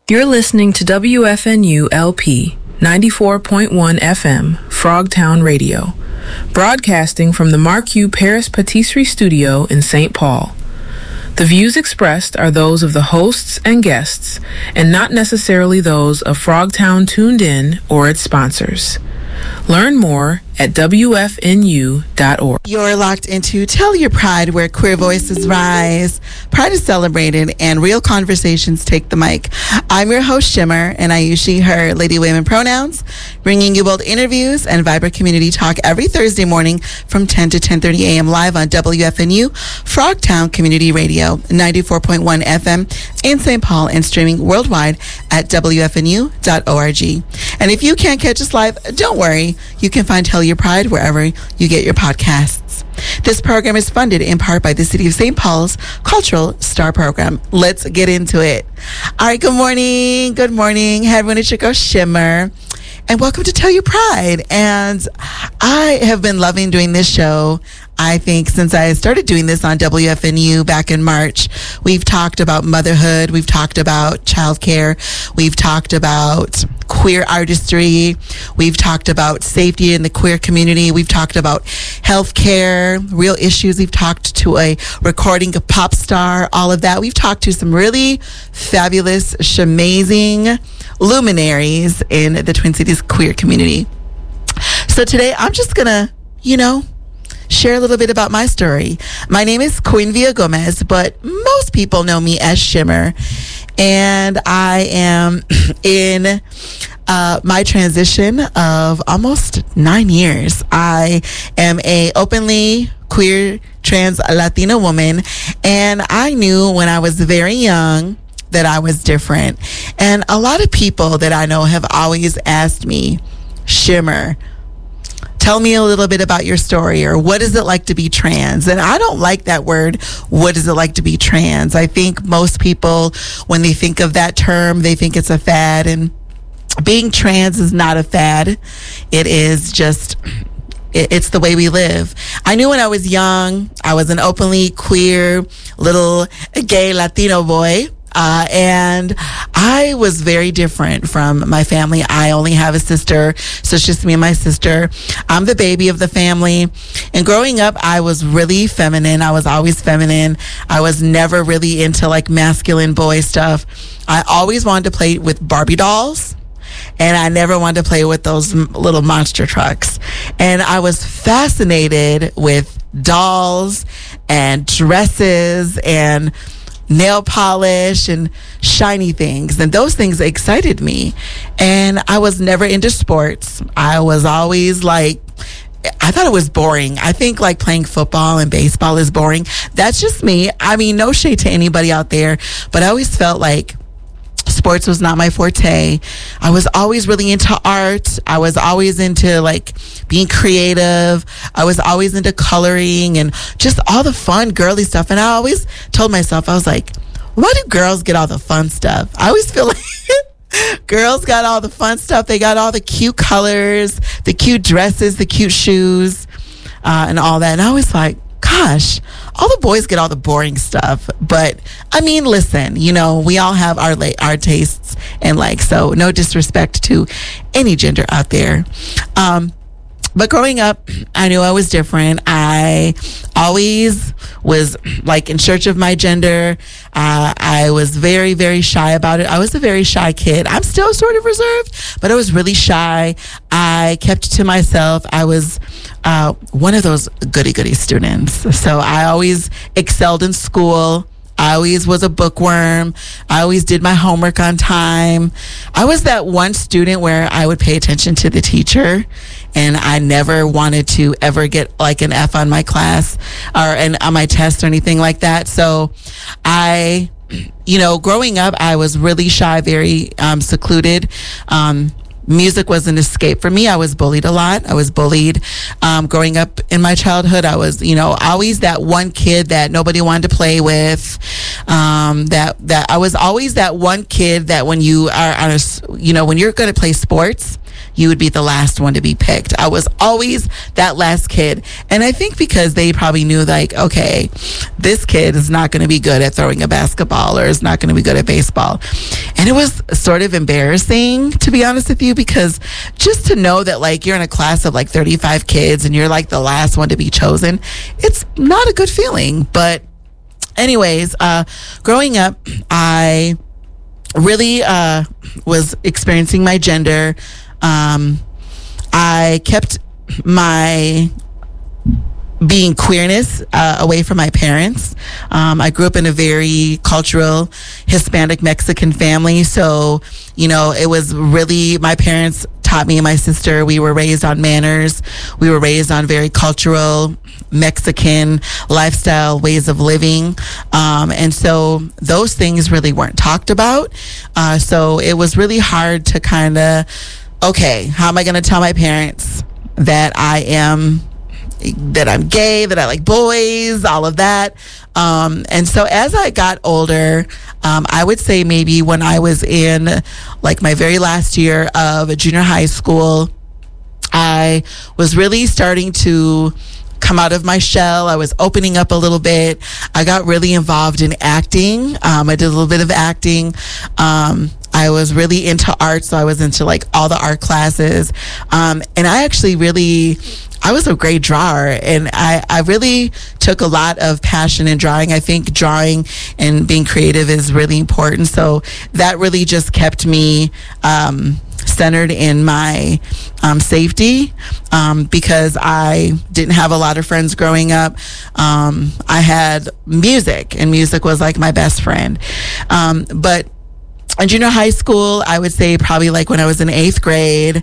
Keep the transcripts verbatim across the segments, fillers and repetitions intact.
You're listening to W F N U L P ninety-four point one F M, Frogtown Radio, broadcasting from the Marque Paris Patisserie Studio in Saint Paul. The views expressed are those of the hosts and guests, and not necessarily those of Frogtown Tuned In or its sponsors. Learn more at W F N U dot org. You're locked into Tell Your Pride, where queer voices rise, pride is celebrated, and real conversations take the mic. I'm your host, Shimmer, and I use she, her, lady, women pronouns, bringing you bold interviews and vibrant community talk every Thursday morning from ten to ten thirty a.m. live on W F N U, Frogtown Community Radio, ninety-four point one F M in Saint Paul, and streaming worldwide at W F N U dot org. And if you can't catch us live, don't worry. You can find Tell Your Pride wherever you get your podcasts. This program is funded in part by the City of Saint Paul's Cultural Star Program. Let's get into it. All right, good morning. Good morning. Hey, everyone, it's your girl Shimmer. And welcome to Tell Your Pride. And I have been loving doing this show. I think since I started doing this on W F N U back in March, we've talked about motherhood. We've talked about childcare. We've talked about queer artistry. We've talked about safety in the queer community. We've talked about healthcare, real issues. We've talked to a recording a pop star, all of that. We've talked to some really fabulous, amazing luminaries in the Twin Cities queer community. So today I'm just gonna, you know, share a little bit about my story. My name is Queen Villagomez, but most people know me as Shimmer. And I am in uh, my transition of almost nine years. I am a openly queer trans Latina woman. And I knew when I was very young that I was different. And a lot of people that I know have always asked me, Shimmer, tell me a little bit about your story, or what is it like to be trans? And I don't like that word, what is it like to be trans? I think most people, when they think of that term, they think it's a fad, and being trans is not a fad. It is just, it, it's the way we live. I knew when I was young, I was an openly queer little gay Latino boy. Uh, and I was very different from my family. I only have a sister, so it's just me and my sister. I'm the baby of the family. And growing up, I was really feminine. I was always feminine. I was never really into like masculine boy stuff. I always wanted to play with Barbie dolls. And I never wanted to play with those m- little monster trucks. And I was fascinated with dolls and dresses and nail polish and shiny things, and those things excited me. And I was never into sports. I was always like, I thought it was boring. I think like playing football and baseball is boring. That's just me. I mean, no shade to anybody out there, but I always felt like sports was not my forte. I was always really into art. I was always into like being creative. I was always into coloring and just all the fun girly stuff. And I always told myself, I was like, why do girls get all the fun stuff? I always feel like girls got all the fun stuff. They got all the cute colors, the cute dresses, the cute shoes, uh, and all that. And I was like, gosh, all the boys get all the boring stuff. But I mean, listen, you know, we all have our la- our tastes and like, so no disrespect to any gender out there. Um, but growing up, I knew I was different. I always was like in search of my gender. Uh, I was very, very shy about it. I was a very shy kid. I'm still sort of reserved, but I was really shy. I kept it to myself. I was uh, one of those goody-goody students. So I always excelled in school. I always was a bookworm. I always did my homework on time. I was that one student where I would pay attention to the teacher, and I never wanted to ever get like an F on my class or an, on my test or anything like that. So I, you know, growing up, I was really shy, very um, secluded. Um, Music was an escape for me. I was bullied a lot. I was bullied um, growing up in my childhood. I was, you know, always that one kid that nobody wanted to play with. Um, that that I was always that one kid that when you are on a, you know, when you're going to play sports, you would be the last one to be picked. I was always that last kid. And I think because they probably knew, like, okay, this kid is not going to be good at throwing a basketball or is not going to be good at baseball. And it was sort of embarrassing, to be honest with you, because just to know that like you're in a class of like thirty-five kids and you're like the last one to be chosen, it's not a good feeling. But anyways, uh, growing up, I really uh, was experiencing my gender. Um, I kept my being queerness uh, away from my parents. Um, I grew up in a very cultural Hispanic Mexican family. So, you know, it was really, my parents taught me and my sister, we were raised on manners. We were raised on very cultural Mexican lifestyle ways of living. Um, and so those things really weren't talked about. Uh, so it was really hard to kind of, okay, how am I going to tell my parents that I am that I'm gay, that I like boys, all of that. Um, and so as I got older, um, I would say maybe when I was in like my very last year of junior high school, I was really starting to come out of my shell. I was opening up a little bit. I got really involved in acting. Um, I did a little bit of acting. Um, I was really into art, so I was into like all the art classes. Um, and I actually really, I was a great drawer, and I, I really took a lot of passion in drawing. I think drawing and being creative is really important. So that really just kept me um, centered in my um, safety um, because I didn't have a lot of friends growing up. Um, I had music, and music was like my best friend. Um, but in junior high school, I would say probably like when I was in eighth grade,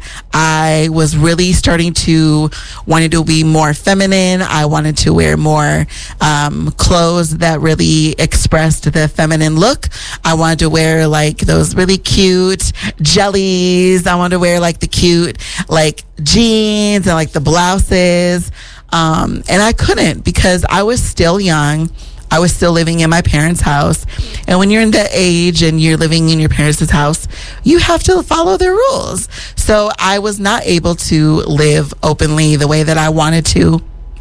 I was really starting to wanted to be more feminine. I wanted to wear more um, clothes that really expressed the feminine look. I wanted to wear like those really cute jellies. I wanted to wear like the cute like jeans and like the blouses. Um, and I couldn't because I was still young. I was still living in my parents' house. And when you're in that age and you're living in your parents' house, you have to follow their rules. So I was not able to live openly the way that I wanted to.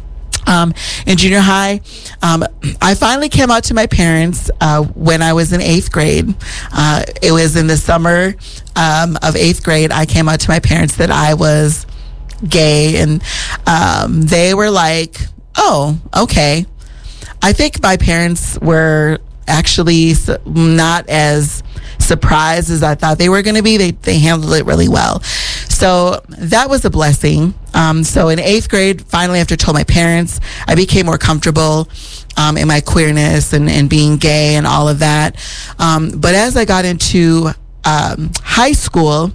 Um, in junior high, um, I finally came out to my parents uh, when I was in eighth grade. Uh, it was in the summer um, of eighth grade. I came out to my parents that I was gay. And um, they were like, oh, okay. I think my parents were actually not as surprised as I thought they were going to be. They they handled it really well. So that was a blessing. Um, so in eighth grade, finally, after I told my parents, I became more comfortable um, in my queerness and, and being gay and all of that. Um, but as I got into um, high school,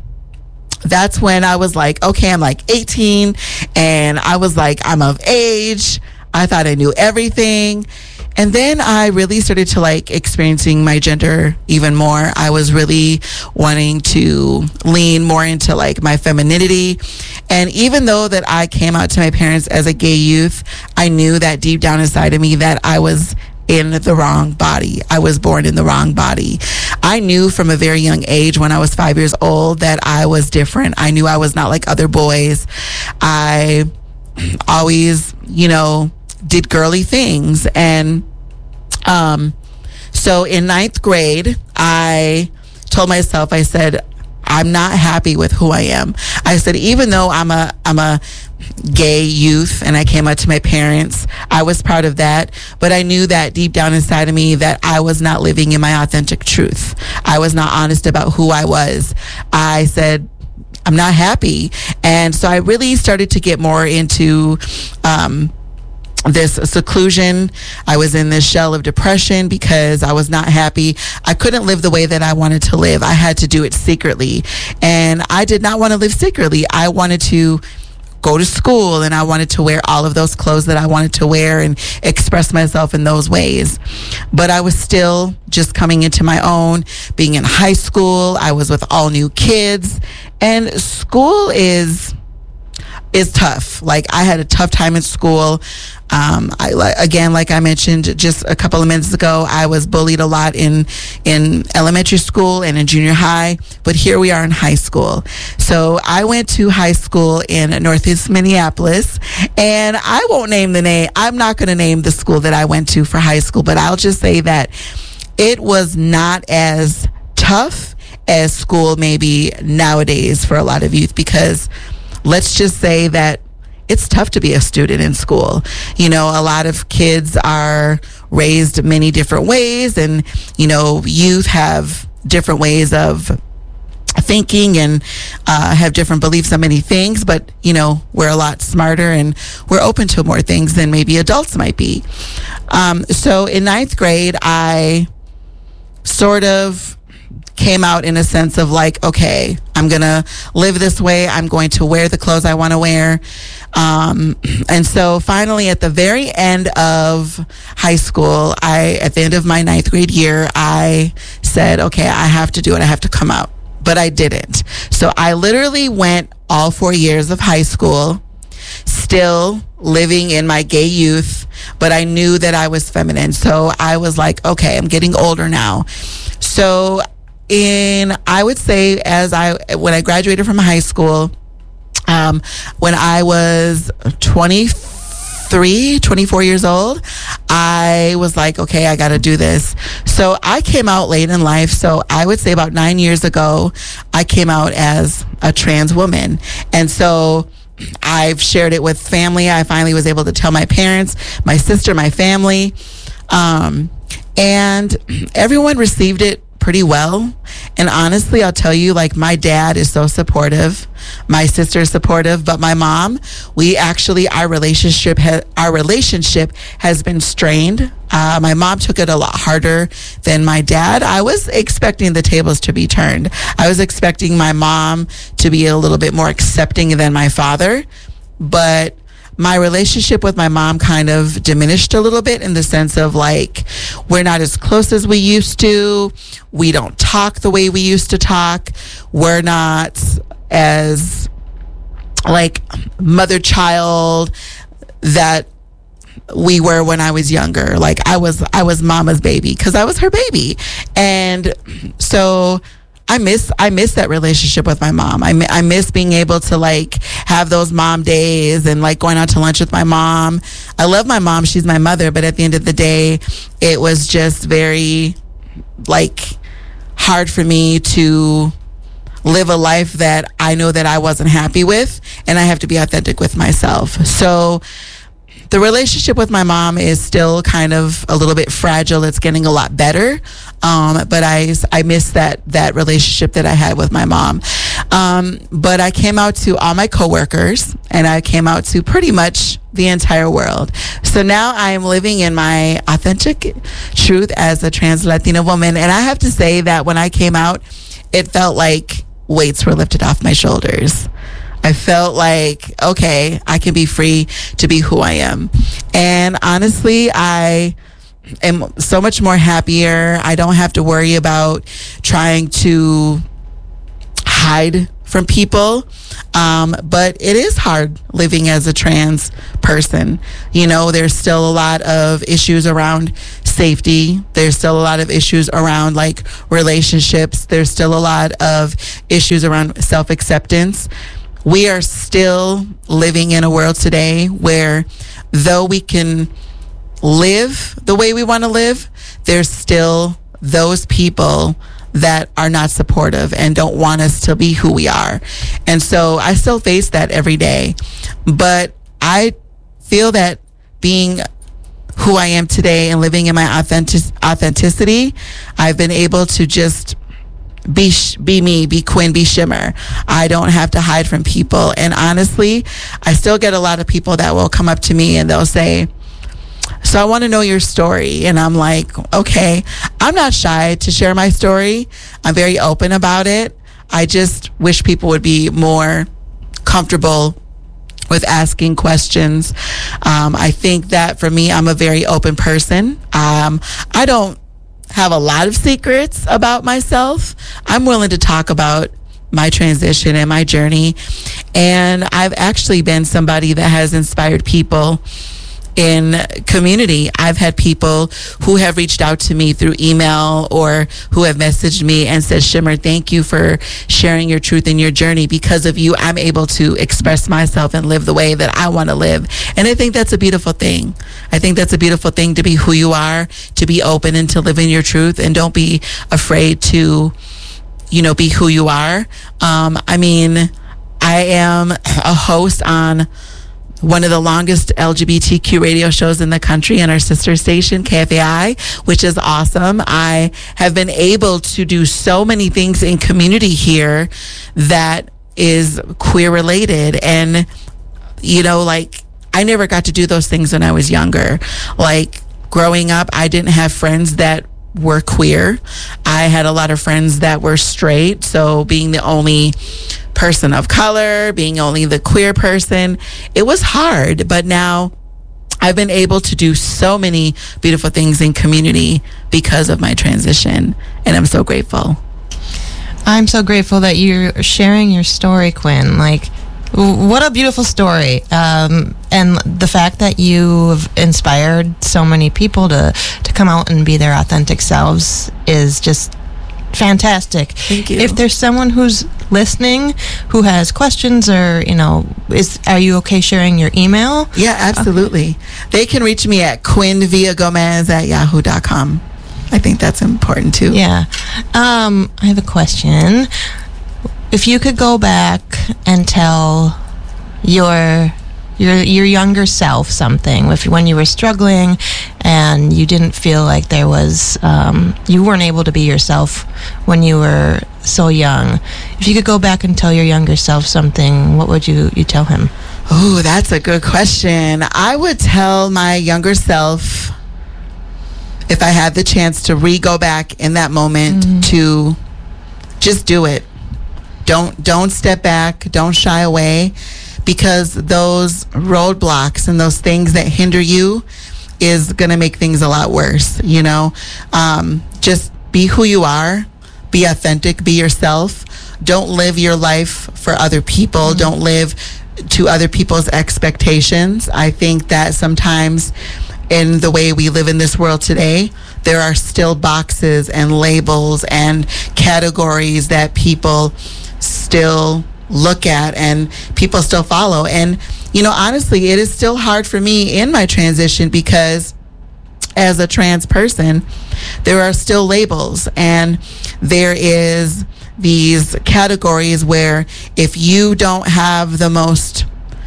that's when I was like, okay, I'm like eighteen, and I was like, I'm of age. I thought I knew everything. And then I really started to like experiencing my gender even more. I was really wanting to lean more into like my femininity. And even though that I came out to my parents as a gay youth, I knew that deep down inside of me that I was in the wrong body. I was born in the wrong body. I knew from a very young age when I was five years old that I was different. I knew I was not like other boys. I always, you know, did girly things. And um, so in ninth grade, I told myself, I said, I'm not happy with who I am. I said, even though I'm a I'm a gay youth and I came out to my parents, I was proud of that. But I knew that deep down inside of me that I was not living in my authentic truth. I was not honest about who I was. I said, I'm not happy. And so I really started to get more into um, this seclusion. I was in this shell of depression because I was not happy. I couldn't live the way that I wanted to live. I had to do it secretly. And I did not want to live secretly. I wanted to go to school and I wanted to wear all of those clothes that I wanted to wear and express myself in those ways. But I was still just coming into my own, being in high school. I was with all new kids, and school is is tough. Like, I had a tough time in school. Um, I like again, like I mentioned just a couple of minutes ago, I was bullied a lot in in elementary school and in junior high. But here we are in high school. So I went to high school in Northeast Minneapolis, and I won't name the name. I'm not going to name the school that I went to for high school, but I'll just say that it was not as tough as school maybe nowadays for a lot of youth, because let's just say that it's tough to be a student in school. You know, a lot of kids are raised many different ways, and, you know, youth have different ways of thinking and uh, have different beliefs on many things, but, you know, we're a lot smarter and we're open to more things than maybe adults might be. Um, so in ninth grade, I sort of came out in a sense of like, okay, I'm going to live this way. I'm going to wear the clothes I want to wear. Um, and so finally at the very end of high school, I, at the end of my ninth grade year, I said, okay, I have to do it. I have to come out. But I didn't. So I literally went all four years of high school, still living in my gay youth, but I knew that I was feminine. So I was like, okay, I'm getting older now. So in, I would say as I, when I graduated from high school, um, when I was twenty-three, twenty-four years old, I was like, okay, I got to do this. So I came out late in life. So I would say about nine years ago, I came out as a trans woman. And so I've shared it with family. I finally was able to tell my parents, my sister, my family. Um, and everyone received it pretty well. And honestly, I'll tell you, like, my dad is so supportive. My sister is supportive, but my mom, we actually, our relationship, ha- our relationship has been strained. Uh, my mom took it a lot harder than my dad. I was expecting the tables to be turned. I was expecting my mom to be a little bit more accepting than my father, but my relationship with my mom kind of diminished a little bit in the sense of like, we're not as close as we used to. We don't talk the way we used to talk. We're not as like mother-child that we were when I was younger. Like I was, I was mama's baby because I was her baby. And so I miss, I miss that relationship with my mom. I, I miss being able to like have those mom days and like going out to lunch with my mom. I love my mom. She's my mother. But at the end of the day, it was just very like hard for me to live a life that I know that I wasn't happy with, and I have to be authentic with myself. So the relationship with my mom is still kind of a little bit fragile. It's getting a lot better. Um, but I, I miss that, that relationship that I had with my mom. Um, but I came out to all my coworkers, and I came out to pretty much the entire world. So now I am living in my authentic truth as a trans Latina woman. And I have to say that when I came out, it felt like weights were lifted off my shoulders. I felt like, okay, I can be free to be who I am. And honestly, I am so much more happier. I don't have to worry about trying to hide from people. Um, but it is hard living as a trans person. You know, there's still a lot of issues around safety. There's still a lot of issues around like relationships. There's still a lot of issues around self-acceptance. We are still living in a world today where though we can live the way we want to live, there's still those people that are not supportive and don't want us to be who we are. And so I still face that every day. But I feel that being who I am today and living in my authentic authenticity, I've been able to just be be me, be Quinn, be Shimmer. I don't have to hide from people. And honestly, I still get a lot of people that will come up to me and they'll say, so I want to know your story. And I'm like, okay, I'm not shy to share my story. I'm very open about it. I just wish people would be more comfortable with asking questions. Um, I think that for me, I'm a very open person. Um, I don't have a lot of secrets about myself. I'm willing to talk about my transition and my journey. And I've actually been somebody that has inspired people in community. I've had people who have reached out to me through email or who have messaged me and said, Shimmer, thank you for sharing your truth and your journey. Because of you, I'm able to express myself and live the way that I want to live. And I think that's a beautiful thing. I think that's a beautiful thing to be who you are, to be open and to live in your truth, and don't be afraid to you know, be who you are. Um, I mean, I am a host on one of the longest L G B T Q radio shows in the country and our sister station, K F A I, which is awesome. I have been able to do so many things in community here that is queer related. And, you know, like, I never got to do those things when I was younger. Like, growing up, I didn't have friends that were queer. I had a lot of friends that were straight. So being the only person of color, being only the queer person, it was hard. But now I've been able to do so many beautiful things in community because of my transition. And I'm so grateful. I'm so grateful that you're sharing your story, Quinn. Like, what a beautiful story. Um, and the fact that you've inspired so many people to, to come out and be their authentic selves is just fantastic. Thank you. If there's someone who's listening who has questions, or, you know, is are you okay sharing your email? Yeah, absolutely. Okay. They can reach me at quinn via gomez at yahoo dot com. I think that's important too. Yeah. Um, I have a question. If you could go back and tell your your your younger self something, if when you were struggling and you didn't feel like there was um, you weren't able to be yourself when you were so young, if you could go back and tell your younger self something, what would you you tell him? Oh, that's a good question. I would tell my younger self, if I had the chance to re-go back in that moment, mm-hmm. to just do it. Don't don't step back. Don't shy away, because those roadblocks and those things that hinder you is going to make things a lot worse. You know, um, just be who you are. Be authentic. Be yourself. Don't live your life for other people. Mm-hmm. Don't live to other people's expectations. I think that sometimes in the way we live in this world today, there are still boxes and labels and categories that people still look at and people still follow. And, you know, honestly, it is still hard for me in my transition, because as a trans person, there are still labels, and there is these categories where if you don't have the most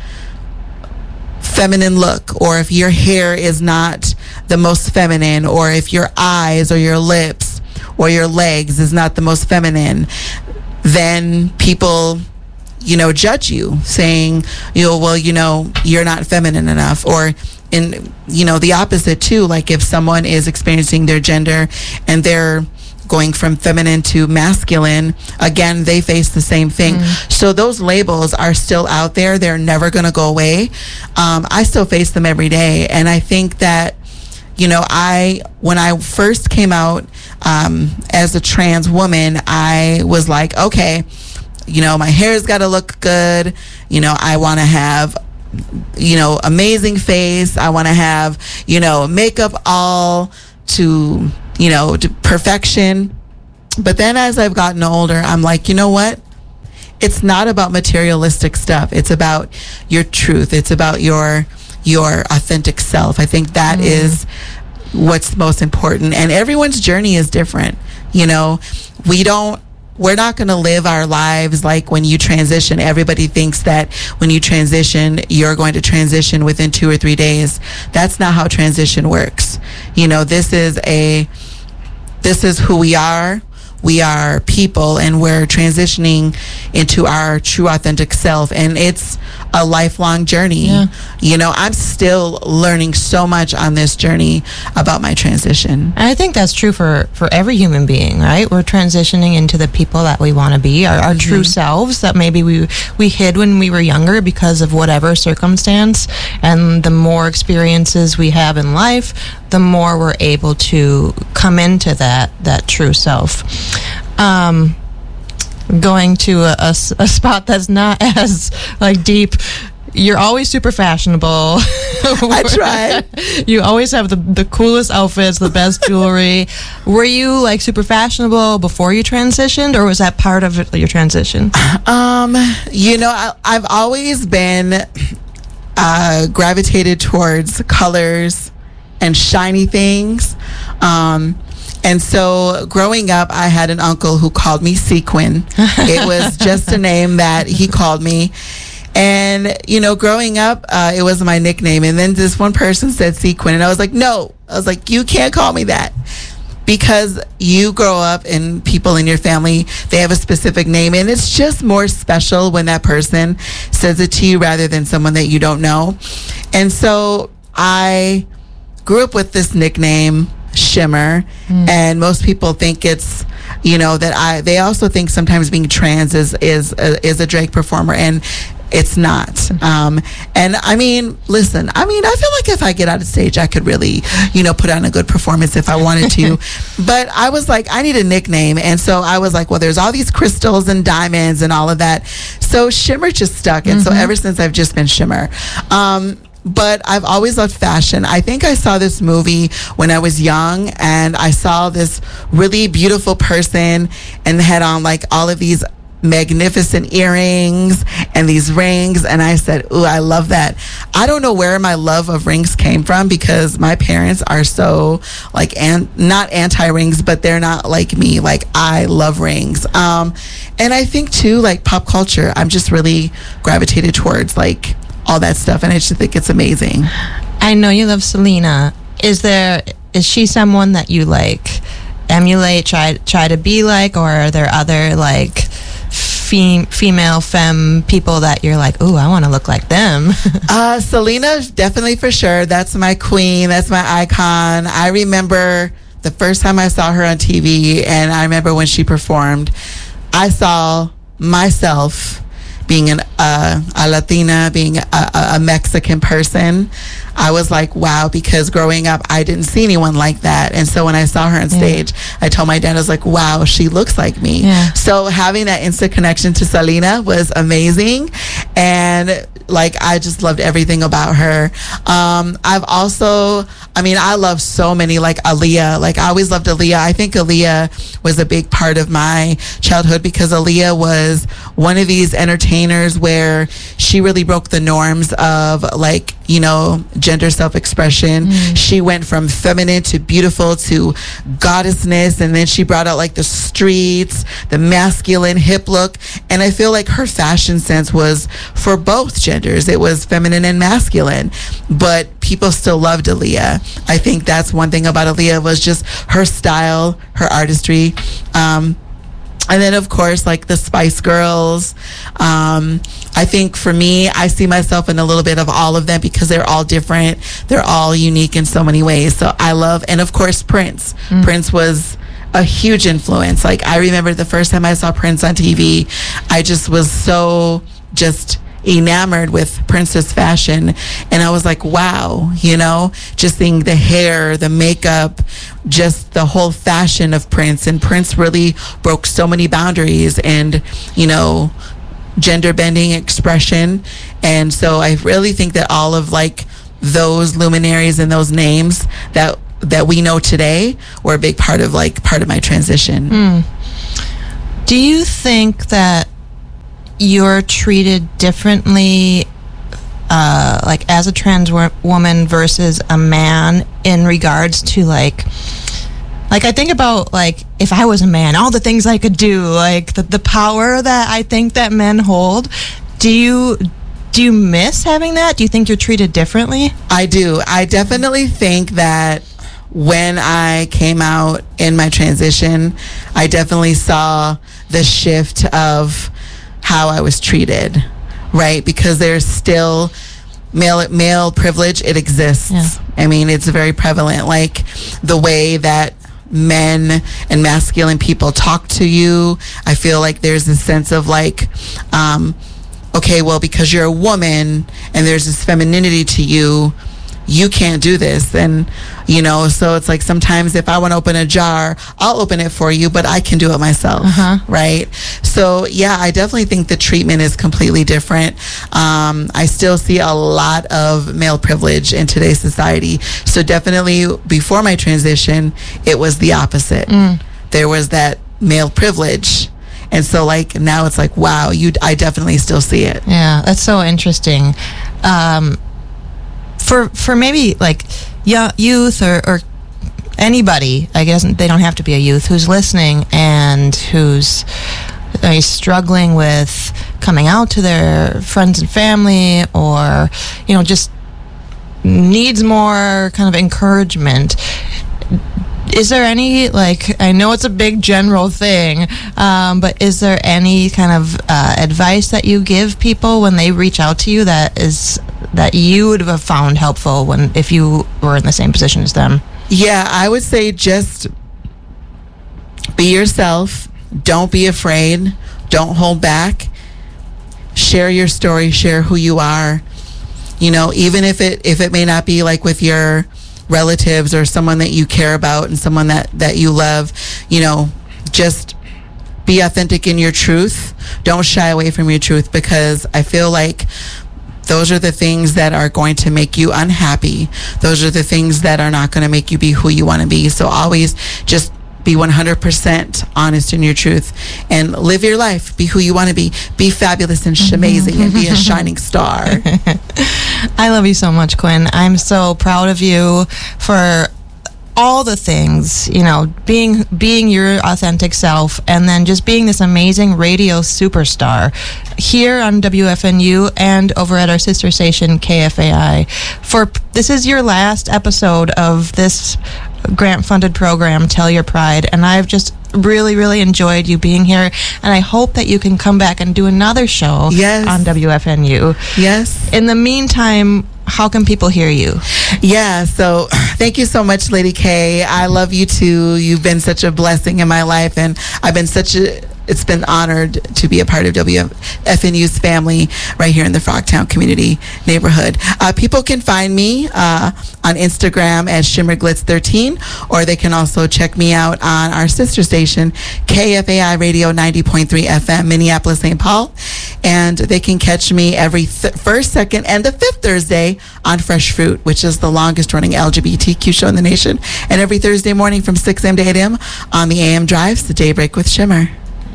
feminine look, or if your hair is not the most feminine, or if your eyes or your lips or your legs is not the most feminine, then people, you know, judge you, saying, you know, well, you know, you're not feminine enough. Or in, you know, the opposite too, like if someone is experiencing their gender and they're going from feminine to masculine, again, they face the same thing. Mm. So those labels are still out there. They're never going to go away. Um, I still face them every day. And I think that, you know, I, when I first came out um, as a trans woman, I was like, okay, you know, my hair's got to look good. You know, I want to have, you know, amazing face. I want to have, you know, makeup all to, you know, to perfection. But then as I've gotten older, I'm like, you know what? It's not about materialistic stuff. It's about your truth. It's about your your authentic self. I think that mm. is what's most important. And everyone's journey is different. You know, we don't, we're not going to live our lives like when you transition. Everybody thinks that when you transition, you're going to transition within two or three days. That's not how transition works. You know, this is a, this is who we are. We are people, and we're transitioning into our true authentic self, and it's a lifelong journey. Yeah. You know, I'm still learning so much on this journey about my transition. And I think that's true for, for every human being, right? We're transitioning into the people that we want to be, our, our mm-hmm. true selves that maybe we we hid when we were younger because of whatever circumstance. And the more experiences we have in life, the more we're able to come into that that true self. Um, going to a, a, a spot that's not as like deep. You're always super fashionable. I try. You always have the the coolest outfits, the best jewelry. Were you like super fashionable before you transitioned, or was that part of your transition? Um, you know, I, I've always been uh, gravitated towards colors and shiny things. Um, And so growing up, I had an uncle who called me Sequin. It was just a name that he called me. And, you know, growing up, uh, it was my nickname. And then this one person said Sequin. And I was like, no. I was like, you can't call me that. Because you grow up and people in your family, they have a specific name. And it's just more special when that person says it to you rather than someone that you don't know. And so I grew up with this nickname, Shimmer. Mm. And most people think it's, you know, that I, they also think sometimes being trans is, is, a, is a drag performer. And it's not. Um, and I mean, listen, I mean, I feel like if I get out of stage, I could really, you know, put on a good performance if I wanted to. But I was like, I need a nickname. And so I was like, well, there's all these crystals and diamonds and all of that. So Shimmer just stuck. And mm-hmm. so ever since I've just been Shimmer. Um, But I've always loved fashion. I think I saw this movie when I was young, and I saw this really beautiful person and had on like all of these magnificent earrings and these rings, and I said, ooh, I love that. I don't know where my love of rings came from, because my parents are so like an- not anti-rings, but they're not like me. Like, I love rings. Um, and I think too, like pop culture, I'm just really gravitated towards like all that stuff, and I just think it's amazing. I know you love Selena. Is there, is she someone that you like emulate, try try to be like, or are there other like Fem- female femme people that you're like, ooh, I want to look like them? uh, Selena, definitely, for sure. That's my queen. That's my icon. I remember the first time I saw her on T V, and I remember when she performed, I saw myself being an, uh, a Latina, being a, a Mexican person. I was like, wow, because growing up, I didn't see anyone like that. And so when I saw her on stage, yeah. I told my dad, I was like, wow, she looks like me. Yeah. So having that instant connection to Selena was amazing. And like, I just loved everything about her. Um, I've also, I mean, I love so many, like Aaliyah. Like, I always loved Aaliyah. I think Aaliyah was a big part of my childhood, because Aaliyah was one of these entertainers where she really broke the norms of like, you know, gender self-expression. Mm. She went from feminine to beautiful to goddessness, and then she brought out like the streets, the masculine hip look. And I feel like her fashion sense was for both genders. It was feminine and masculine, but people still loved Aaliyah. I think that's one thing about Aaliyah, was just her style, her artistry. Um, And then, of course, like the Spice Girls. Um, I think for me, I see myself in a little bit of all of them, because they're all different. They're all unique in so many ways. So I love, and of course, Prince. Mm. Prince was a huge influence. Like, I remember the first time I saw Prince on T V, I just was so just enamored with Prince's fashion. And I was like, wow, you know, just seeing the hair, the makeup, just the whole fashion of Prince. And Prince really broke so many boundaries and, you know, gender bending expression. And so I really think that all of like those luminaries and those names that that we know today were a big part of like part of my transition. Mm. Do you think that you're treated differently, uh, like as a trans wo- woman versus a man, in regards to like, like I think about like if I was a man, all the things I could do, like the, the power that I think that men hold. Do you do you miss having that? Do you think you're treated differently? I do. I definitely think that when I came out in my transition, I definitely saw the shift of how I was treated, right? Because there's still male male privilege. It exists. Yeah. I mean, it's very prevalent. Like the way that men and masculine people talk to you, I feel like there's a sense of like, um, okay, well, because you're a woman and there's this femininity to you, you can't do this. And, you know, so it's like sometimes if I want to open a jar, I'll open it for you, but I can do it myself. Uh-huh. Right. So, yeah, I definitely think the treatment is completely different. Um, I still see a lot of male privilege in today's society. So definitely before my transition, it was the opposite. Mm. There was that male privilege. And so like now it's like, wow, you, I definitely still see it. Yeah, that's so interesting. Um, For for maybe like young youth or, or anybody, I guess they don't have to be a youth, who's listening and who's uh, struggling with coming out to their friends and family, or, you know, just needs more kind of encouragement, is there any, like, I know it's a big general thing, um, but is there any kind of uh, advice that you give people when they reach out to you that is that you would have found helpful when if you were in the same position as them? Yeah, I would say just be yourself. Don't be afraid. Don't hold back. Share your story. Share who you are. You know, even if it if it may not be like with your relatives or someone that you care about and someone that, that you love, you know, just be authentic in your truth. Don't shy away from your truth, because I feel like those are the things that are going to make you unhappy. Those are the things that are not going to make you be who you want to be. So always just be one hundred percent honest in your truth and live your life. Be who you want to be. Be fabulous and amazing and be a shining star. I love you so much, Quinn. I'm so proud of you for all the things, you know, being being your authentic self, and then just being this amazing radio superstar here on W F N U and over at our sister station K F A I. For this is your last episode of this grant-funded program, Tell Your Pride, and I've just really, really enjoyed you being here, and I hope that you can come back and do another show yes. on W F N U. Yes. In the meantime, how can people hear you? Yeah, so thank you so much, Lady K. I love you too. You've been such a blessing in my life, and I've been such a it's been honored to be a part of W F N U's family right here in the Frogtown community neighborhood. Uh, people can find me uh, on Instagram as Shimmer Glitz thirteen, or they can also check me out on our sister station, K F A I Radio ninety point three F M, Minneapolis, Saint Paul. And they can catch me every th- first, second, and the fifth Thursday on Fresh Fruit, which is the longest running L G B T Q show in the nation. And every Thursday morning from six a.m. to eight a.m. on the A M Drives, the Daybreak with Shimmer.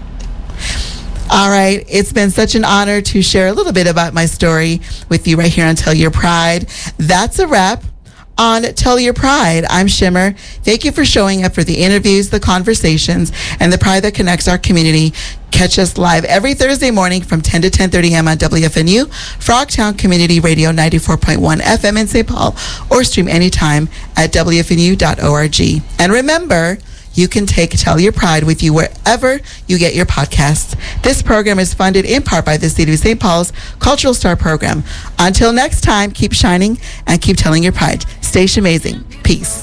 All right, it's been such an honor to share a little bit about my story with you right here on Tell Your Pride. That's a wrap on Tell Your Pride. I'm Shimmer. Thank you for showing up for the interviews, the conversations, and the pride that connects our community. Catch us live every Thursday morning from ten to ten thirty a.m. on W F N U, Frogtown Community Radio ninety-four point one F M in Saint Paul, or stream anytime at W F N U dot org. And remember, you can take Tell Your Pride with you wherever you get your podcasts. This program is funded in part by the City of Saint Paul's Cultural Star Program. Until next time, keep shining and keep telling your pride. Stay amazing. Peace.